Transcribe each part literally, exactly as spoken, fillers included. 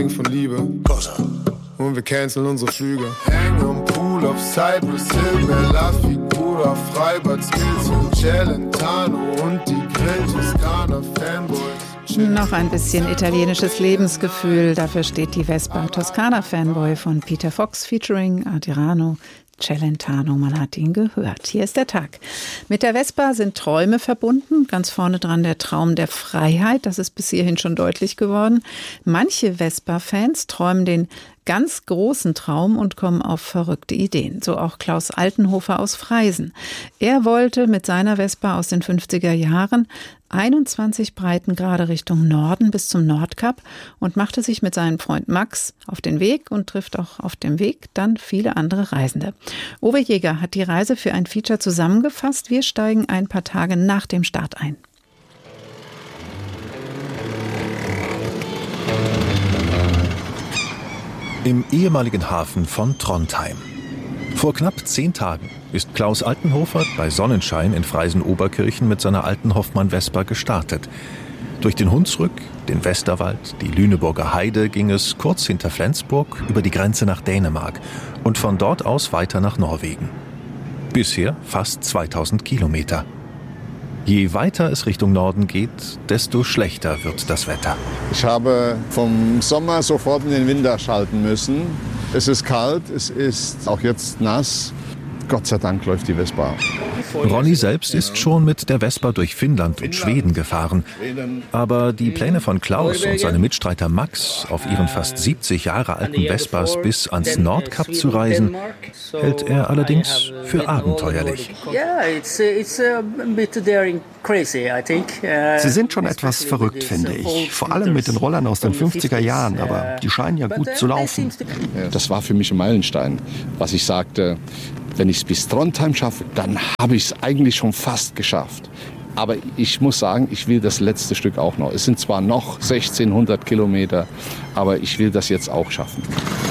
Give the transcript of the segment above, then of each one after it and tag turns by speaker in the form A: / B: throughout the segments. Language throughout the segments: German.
A: von Liebe. Und wir canceln unsere Flüge. Hängen am Pool auf Cypress Hill, Bella Figura, Freibad, Skills, Celentano und die Grill Toskana Fanboys.
B: Noch ein bisschen italienisches Lebensgefühl. Dafür steht die Vespa Toskana Fanboy von Peter Fox featuring Adriano Celentano. Man hat ihn gehört. Hier ist der Tag. Mit der Vespa sind Träume verbunden. Ganz vorne dran der Traum der Freiheit. Das ist bis hierhin schon deutlich geworden. Manche Vespa-Fans träumen den ganz großen Traum und kommen auf verrückte Ideen. So auch Klaus Altenhofer aus Freisen. Er wollte mit seiner Vespa aus den fünfziger Jahren einundzwanzig Breitengrade Richtung Norden bis zum Nordkap und machte sich mit seinem Freund Max auf den Weg und trifft auch auf dem Weg dann viele andere Reisende. Uwe Jäger hat die Reise für ein Feature zusammengefasst. Wir steigen ein paar Tage nach dem Start ein.
C: Im ehemaligen Hafen von Trondheim. Vor knapp zehn Tagen ist Klaus Altenhofer bei Sonnenschein in Freisen-Oberkirchen mit seiner alten Hoffmann-Vespa gestartet. Durch den Hunsrück, den Westerwald, die Lüneburger Heide ging es kurz hinter Flensburg über die Grenze nach Dänemark und von dort aus weiter nach Norwegen. Bisher fast zweitausend Kilometer. Je weiter es Richtung Norden geht, desto schlechter wird das Wetter.
D: Ich habe vom Sommer sofort in den Winter schalten müssen. Es ist kalt, es ist auch jetzt nass. Gott sei Dank läuft die Vespa.
C: Ronny selbst ist schon mit der Vespa durch Finnland und Schweden gefahren. Aber die Pläne von Klaus und seinem Mitstreiter Max, auf ihren fast siebzig Jahre alten Vespas bis ans Nordkap zu reisen, hält er allerdings für abenteuerlich.
E: Sie sind schon etwas verrückt, finde ich. Vor allem mit den Rollern aus den fünfziger Jahren, aber die scheinen ja gut zu laufen.
D: Das war für mich ein Meilenstein, was ich sagte. Wenn ich es bis Trondheim schaffe, dann habe ich es eigentlich schon fast geschafft. Aber ich muss sagen, ich will das letzte Stück auch noch. Es sind zwar noch sechzehnhundert Kilometer, aber ich will das jetzt auch schaffen.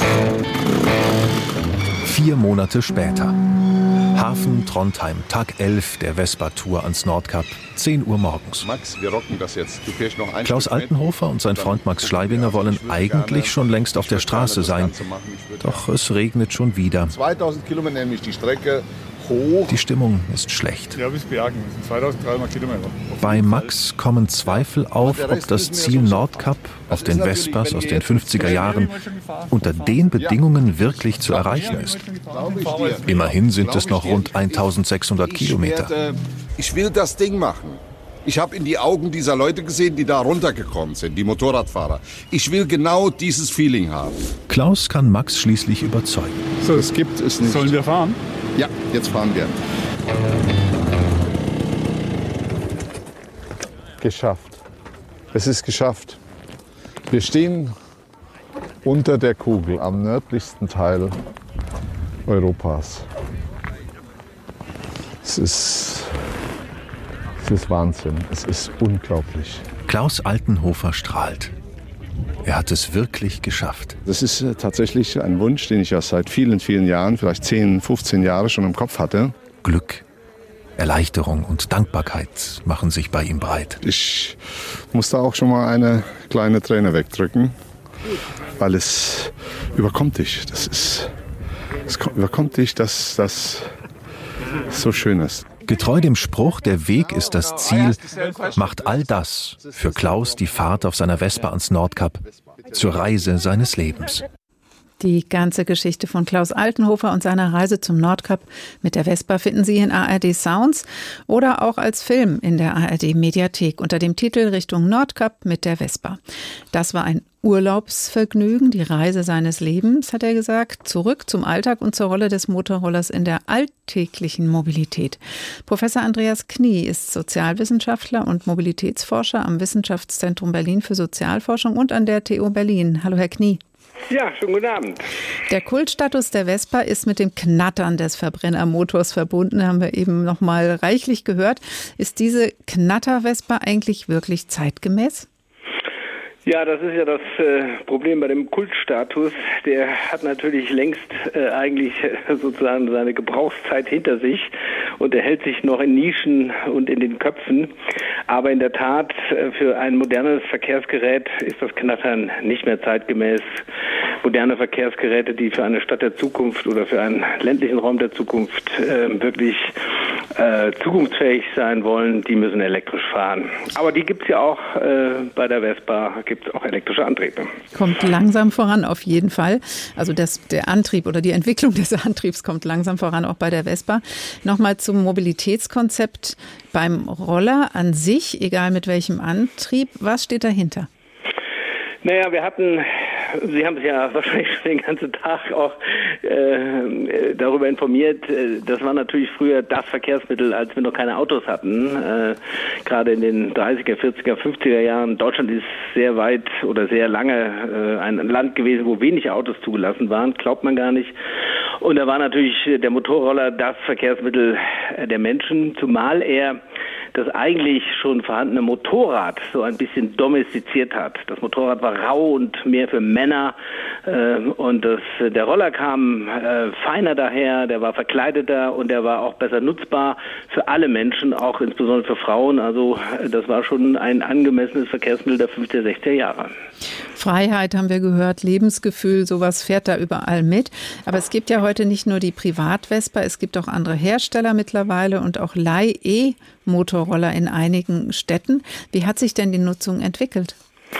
C: Vier Monate später. Hafen Trondheim, Tag elf der Vespa-Tour ans Nordkap, zehn Uhr morgens.
D: Max, wir rocken das jetzt. Du fährst noch ein
C: Klaus Altenhofer und sein Freund Max Schleibinger wollen eigentlich schon längst auf der Straße sein. Doch es regnet schon wieder.
D: zweitausend Kilometer nämlich die Strecke hoch.
C: Die Stimmung ist schlecht.
F: Ja, bis Bergen. Das sind zweitausenddreihundert Kilometer.
C: Bei Max kommen Zweifel auf, ob das Ziel Nordkap auf den Vespas aus den fünfziger Jahren unter den Bedingungen wirklich zu erreichen ist. Immerhin sind es noch rund eintausendsechshundert Kilometer.
G: Ich will das Ding machen. Ich habe in die Augen dieser Leute gesehen, die da runtergekommen sind, die Motorradfahrer. Ich will genau dieses Feeling haben.
C: Klaus kann Max schließlich überzeugen.
D: So, das gibt es nicht.
F: Sollen wir fahren?
D: Ja, jetzt fahren wir. Geschafft. Es ist geschafft. Wir stehen unter der Kugel am nördlichsten Teil Europas. Es ist, es ist Wahnsinn. Es ist unglaublich.
C: Klaus Altenhofer strahlt. Er hat es wirklich geschafft.
D: Das ist tatsächlich ein Wunsch, den ich ja seit vielen, vielen Jahren, vielleicht zehn, fünfzehn Jahre schon im Kopf hatte.
C: Glück, Erleichterung und Dankbarkeit machen sich bei ihm breit.
D: Ich musste auch schon mal eine kleine Träne wegdrücken, weil es überkommt dich. Das ist, es überkommt dich, dass das so schön ist.
C: Getreu dem Spruch, der Weg ist das Ziel, macht all das für Klaus die Fahrt auf seiner Vespa ans Nordkap zur Reise seines Lebens.
B: Die ganze Geschichte von Klaus Altenhofer und seiner Reise zum Nordkap mit der Vespa finden Sie in A R D Sounds oder auch als Film in der A R D Mediathek unter dem Titel Richtung Nordkap mit der Vespa. Das war ein Urlaubsvergnügen, die Reise seines Lebens, hat er gesagt, zurück zum Alltag und zur Rolle des Motorrollers in der alltäglichen Mobilität. Professor Andreas Knie ist Sozialwissenschaftler und Mobilitätsforscher am Wissenschaftszentrum Berlin für Sozialforschung und an der T U Berlin. Hallo, Herr Knie.
H: Ja, schönen guten Abend.
B: Der Kultstatus der Vespa ist mit dem Knattern des Verbrennermotors verbunden, haben wir eben noch mal reichlich gehört. Ist diese Knatter-Vespa eigentlich wirklich zeitgemäß?
H: Ja, das ist ja das äh, Problem bei dem Kultstatus. Der hat natürlich längst äh, eigentlich äh, sozusagen seine Gebrauchszeit hinter sich und er hält sich noch in Nischen und in den Köpfen. Aber in der Tat, für ein modernes Verkehrsgerät ist das Knattern nicht mehr zeitgemäß. Moderne Verkehrsgeräte, die für eine Stadt der Zukunft oder für einen ländlichen Raum der Zukunft äh, wirklich äh, zukunftsfähig sein wollen, die müssen elektrisch fahren. Aber die gibt es ja auch äh, bei der Vespa, gibt es auch elektrische Antriebe.
B: Kommt langsam voran auf jeden Fall. Also das, der Antrieb oder die Entwicklung des Antriebs kommt langsam voran, auch bei der Vespa. Nochmal zum Mobilitätskonzept beim Roller an sich, egal mit welchem Antrieb. Was steht dahinter?
H: Naja, wir hatten, Sie haben sich ja wahrscheinlich schon den ganzen Tag auch äh, darüber informiert. Das war natürlich früher das Verkehrsmittel, als wir noch keine Autos hatten. Äh, gerade in den dreißiger, vierziger, fünfziger Jahren. Deutschland ist sehr weit oder sehr lange äh, ein Land gewesen, wo wenig Autos zugelassen waren. Glaubt man gar nicht. Und da war natürlich der Motorroller das Verkehrsmittel der Menschen, zumal er das eigentlich schon vorhandene Motorrad so ein bisschen domestiziert hat. Das Motorrad war rau und mehr für Männer äh, und das, der Roller kam äh, feiner daher, der war verkleideter und der war auch besser nutzbar für alle Menschen, auch insbesondere für Frauen. Also das war schon ein angemessenes Verkehrsmittel der fünfziger, sechziger Jahre.
B: Freiheit haben wir gehört, Lebensgefühl, sowas fährt da überall mit. Aber es gibt ja heute nicht nur die Privat-Vespa, es gibt auch andere Hersteller mittlerweile und auch Leih-E-Motorroller in einigen Städten. Wie hat sich denn die Nutzung entwickelt?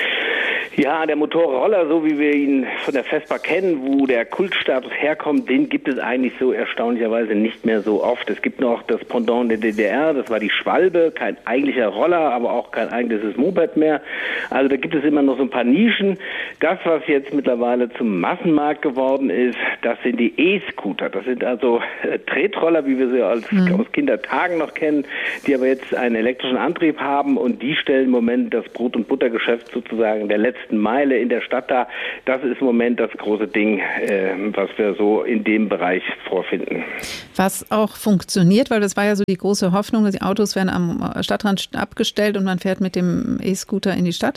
H: Ja, der Motorroller, so wie wir ihn von der Vespa kennen, wo der Kultstatus herkommt, den gibt es eigentlich so erstaunlicherweise nicht mehr so oft. Es gibt noch das Pendant der D D R, das war die Schwalbe, kein eigentlicher Roller, aber auch kein eigentliches Moped mehr. Also da gibt es immer noch so ein paar Nischen. Das, was jetzt mittlerweile zum Massenmarkt geworden ist, das sind die E-Scooter. Das sind also äh, Tretroller, wie wir sie als, mhm. aus Kindertagen noch kennen, die aber jetzt einen elektrischen Antrieb haben und die stellen im Moment das Brot- und Buttergeschäft sozusagen der letzten Meile in der Stadt da. Das ist im Moment das große Ding, äh, was wir so in dem Bereich vorfinden.
B: Was auch funktioniert, weil das war ja so die große Hoffnung, die Autos werden am Stadtrand abgestellt und man fährt mit dem E-Scooter in die Stadt?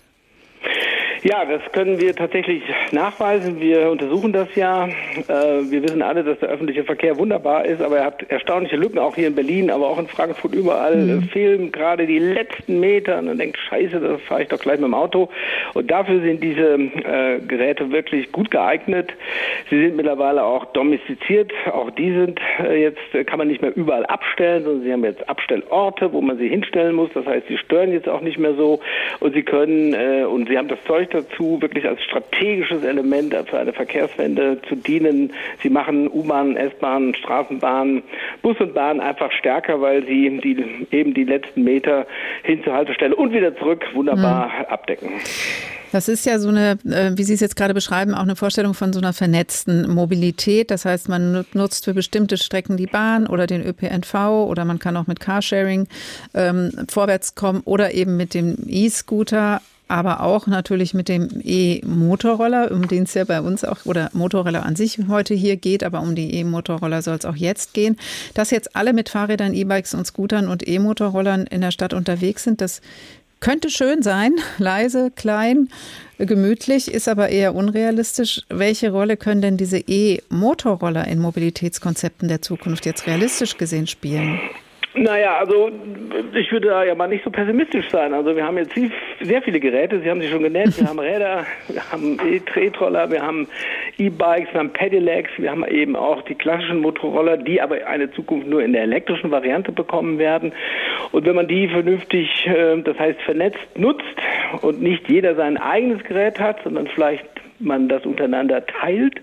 H: Ja, das können wir tatsächlich nachweisen. Wir untersuchen das ja. Wir wissen alle, dass der öffentliche Verkehr wunderbar ist, aber er hat erstaunliche Lücken, auch hier in Berlin, aber auch in Frankfurt überall. Mhm. Fehlen gerade die letzten Meter und man denkt, scheiße, das fahre ich doch gleich mit dem Auto. Und dafür sind diese äh, Geräte wirklich gut geeignet. Sie sind mittlerweile auch domestiziert. Auch die sind äh, jetzt, kann man nicht mehr überall abstellen, sondern sie haben jetzt Abstellorte, wo man sie hinstellen muss. Das heißt, sie stören jetzt auch nicht mehr so und sie können, äh, und sie haben das Zeug dazu, wirklich als strategisches Element für eine Verkehrswende zu dienen. Sie machen U-Bahn, S-Bahn, Straßenbahn, Bus und Bahn einfach stärker, weil sie die, eben die letzten Meter hin zur Haltestelle und wieder zurück wunderbar mhm. abdecken.
B: Das ist ja so eine, wie Sie es jetzt gerade beschreiben, auch eine Vorstellung von so einer vernetzten Mobilität. Das heißt, man nutzt für bestimmte Strecken die Bahn oder den Ö P N V oder man kann auch mit Carsharing ähm, vorwärts kommen oder eben mit dem E-Scooter. Aber auch natürlich mit dem E-Motorroller, um den es ja bei uns auch, oder Motorroller an sich heute hier geht, aber um die E-Motorroller soll es auch jetzt gehen. Dass jetzt alle mit Fahrrädern, E-Bikes und Scootern und E-Motorrollern in der Stadt unterwegs sind, das könnte schön sein, leise, klein, gemütlich, ist aber eher unrealistisch. Welche Rolle können denn diese E-Motorroller in Mobilitätskonzepten der Zukunft jetzt realistisch gesehen spielen?
H: Naja, also ich würde da ja mal nicht so pessimistisch sein. Also wir haben jetzt sehr viele Geräte, Sie haben sie schon genannt, wir haben Räder, wir haben E-Tretroller, wir haben E-Bikes, wir haben Pedelecs, wir haben eben auch die klassischen Motorroller, die aber eine Zukunft nur in der elektrischen Variante bekommen werden. Und wenn man die vernünftig, das heißt vernetzt, nutzt und nicht jeder sein eigenes Gerät hat, sondern vielleicht man das untereinander teilt,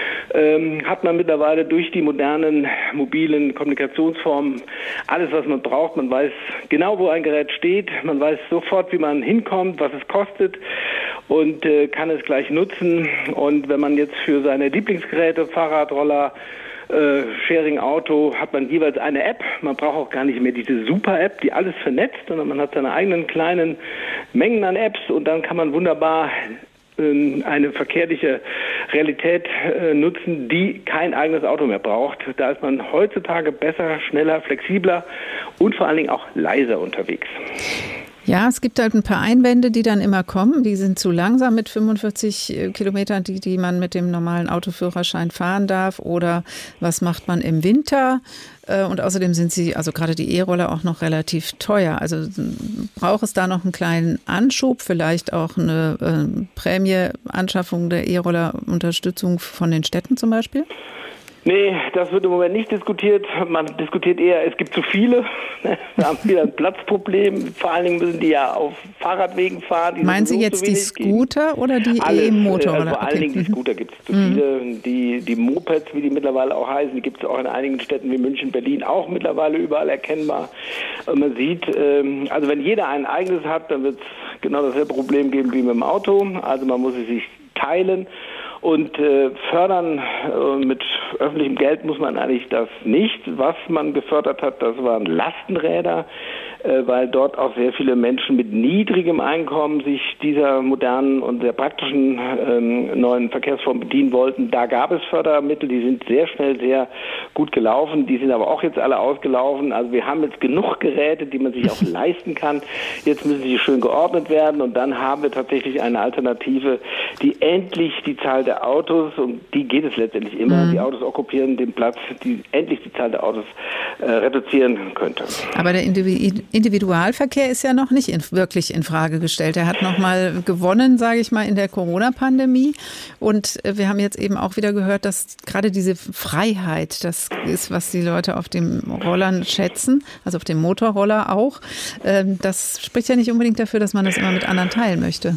H: ähm, hat man mittlerweile durch die modernen mobilen Kommunikationsformen alles, was man braucht. Man weiß genau, wo ein Gerät steht, man weiß sofort, wie man hinkommt, was es kostet und äh, kann es gleich nutzen. Und wenn man jetzt für seine Lieblingsgeräte, Fahrrad, Roller, Äh, Sharing-Auto, hat man jeweils eine App. Man braucht auch gar nicht mehr diese Super-App, die alles vernetzt, sondern man hat seine eigenen kleinen Mengen an Apps und dann kann man wunderbar äh, eine verkehrliche Realität äh, nutzen, die kein eigenes Auto mehr braucht. Da ist man heutzutage besser, schneller, flexibler und vor allen Dingen auch leiser unterwegs.
B: Ja, es gibt halt ein paar Einwände, die dann immer kommen. Die sind zu langsam mit fünfundvierzig Kilometern, die, die man mit dem normalen Autoführerschein fahren darf. Oder was macht man im Winter? Und außerdem sind sie, also gerade die E-Roller, auch noch relativ teuer. Also braucht es da noch einen kleinen Anschub, vielleicht auch eine äh, Prämie-Anschaffung der E-Roller, Unterstützung von den Städten zum Beispiel?
H: Nee, das wird im Moment nicht diskutiert. Man diskutiert eher, es gibt zu viele. Wir haben wieder ein Platzproblem. Vor allen Dingen müssen die ja auf Fahrradwegen fahren. Die
B: Meinen Sie jetzt die Scooter oder die E-Motorroller?
H: Also vor allen Dingen die Scooter gibt es zu viele. Die, die Mopeds, wie die mittlerweile auch heißen, die gibt es auch in einigen Städten wie München, Berlin auch mittlerweile überall erkennbar. Und man sieht, also wenn jeder ein eigenes hat, dann wird es genau dasselbe Problem geben wie mit dem Auto. Also man muss es sich teilen. Und äh, fördern äh, mit öffentlichem Geld muss man eigentlich das nicht. Was man gefördert hat, das waren Lastenräder, äh, weil dort auch sehr viele Menschen mit niedrigem Einkommen sich dieser modernen und sehr praktischen ähm, neuen Verkehrsform bedienen wollten. Da gab es Fördermittel, die sind sehr schnell sehr gut gelaufen. Die sind aber auch jetzt alle ausgelaufen. Also wir haben jetzt genug Geräte, die man sich auch leisten kann. Jetzt müssen sie schön geordnet werden und dann haben wir tatsächlich eine Alternative, die endlich die Zahl der Autos, um die geht es letztendlich immer, mhm. die Autos okkupieren den Platz, die endlich die Zahl der Autos äh, reduzieren könnte.
B: Aber der Individualverkehr ist ja noch nicht in, wirklich in Frage gestellt. Er hat noch mal gewonnen, sage ich mal, in der Corona-Pandemie. Und wir haben jetzt eben auch wieder gehört, dass gerade diese Freiheit, das ist, was die Leute auf den Rollern schätzen, also auf dem Motorroller auch. Ähm, das spricht ja nicht unbedingt dafür, dass man das immer mit anderen teilen möchte.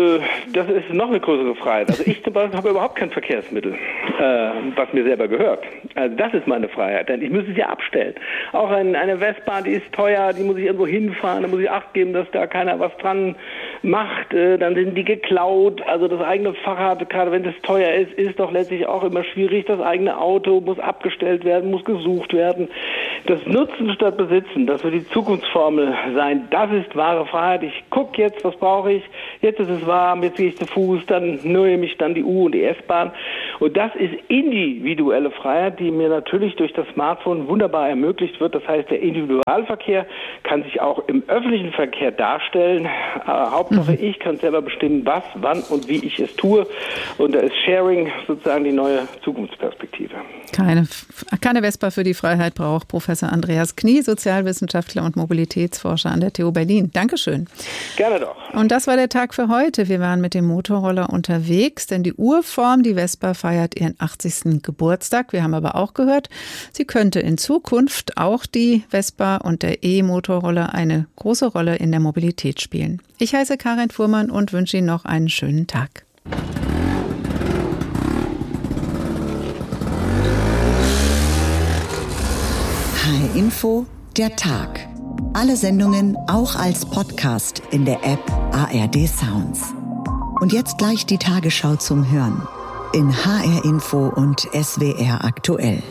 H: Das ist noch eine größere Freiheit. Also ich zum Beispiel habe überhaupt kein Verkehrsmittel, äh, was mir selber gehört. Also das ist meine Freiheit, denn ich müsste es ja abstellen. Auch ein, eine Vespa, die ist teuer, die muss ich irgendwo hinfahren, da muss ich Acht geben, dass da keiner was dran macht. Äh, dann sind die geklaut. Also das eigene Fahrrad, gerade wenn es teuer ist, ist doch letztlich auch immer schwierig. Das eigene Auto muss abgestellt werden, muss gesucht werden. Das Nutzen statt Besitzen, das wird die Zukunftsformel sein. Das ist wahre Freiheit. Ich gucke jetzt, was brauche ich. Jetzt ist es warm, jetzt gehe ich zu Fuß, dann nehme ich dann die U- und die S-Bahn. Und das ist individuelle Freiheit, die mir natürlich durch das Smartphone wunderbar ermöglicht wird. Das heißt, der Individualverkehr kann sich auch im öffentlichen Verkehr darstellen. Äh, Hauptsache, mhm. ich kann selber bestimmen, was, wann und wie ich es tue. Und da ist Sharing sozusagen die neue Zukunftsperspektive.
B: Keine, keine Vespa für die Freiheit braucht Professor Andreas Knie, Sozialwissenschaftler und Mobilitätsforscher an der T U Berlin. Dankeschön.
H: Gerne doch.
B: Und das war der Tag für heute. Wir waren mit dem Motorroller unterwegs, denn die Urform, die Vespa, feiert ihren achtzigsten Geburtstag. Wir haben aber auch gehört, sie könnte in Zukunft auch die Vespa und der E-Motorroller eine große Rolle in der Mobilität spielen. Ich heiße Karin Fuhrmann und wünsche Ihnen noch einen schönen Tag.
I: H R Info, der Tag. Alle Sendungen auch als Podcast in der App A R D Sounds. Und jetzt gleich die Tagesschau zum Hören in H R Info und S W R aktuell.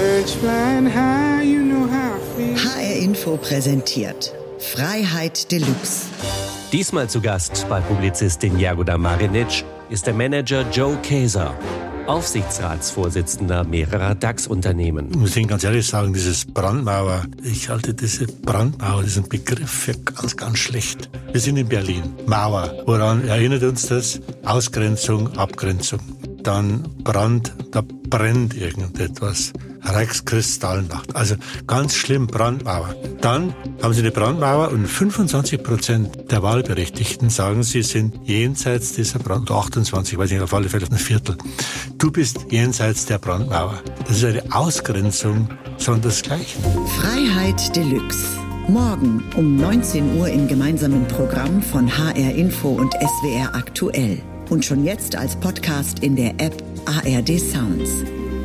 I: H R Info präsentiert Freiheit Deluxe.
J: Diesmal zu Gast bei Publizistin Jagoda Marinic ist der Manager Joe Kaeser, Aufsichtsratsvorsitzender mehrerer DAX-Unternehmen.
K: Ich muss Ihnen ganz ehrlich sagen, dieses Brandmauer, ich halte diese Brandmauer, diesen Begriff für ganz, ganz schlecht. Wir sind in Berlin. Mauer. Woran erinnert uns das? Ausgrenzung, Abgrenzung. Dann Brand, da brennt irgendetwas. Reichskristallnacht. Also ganz schlimm, Brandmauer. Dann haben Sie eine Brandmauer und fünfundzwanzig Prozent der Wahlberechtigten sagen, sie sind jenseits dieser Brandmauer. achtundzwanzig, ich weiß nicht, auf alle Fälle ein Viertel. Du bist jenseits der Brandmauer. Das ist eine Ausgrenzung, sondersgleichen.
I: Freiheit Deluxe. Morgen um neunzehn Uhr im gemeinsamen Programm von H R Info und S W R aktuell. Und schon jetzt als Podcast in der App A R D Sounds.